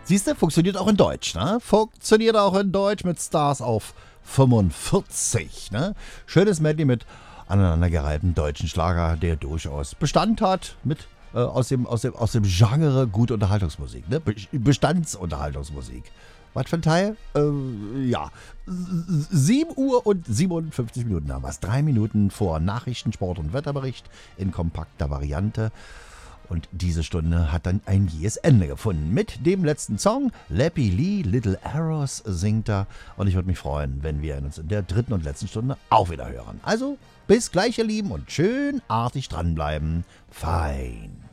Siehst du, funktioniert auch in Deutsch, ne? Funktioniert auch in Deutsch mit Stars auf 45, ne? Schönes Medley mit aneinandergereihten deutschen Schlager, der durchaus Bestand hat mit aus dem Genre gute Unterhaltungsmusik, ne? Bestandsunterhaltungsmusik. Was für ein Teil? Ja. 7 Uhr und 57 Minuten haben wir es. 3 Minuten vor Nachrichten, Sport und Wetterbericht in kompakter Variante. Und diese Stunde hat dann ein jähes Ende gefunden. Mit dem letzten Song, Lappy Lee, Little Arrows singt er. Und ich würde mich freuen, wenn wir uns in der dritten und letzten Stunde auch wieder hören. Also, bis gleich, ihr Lieben, und schön artig dranbleiben. Fein.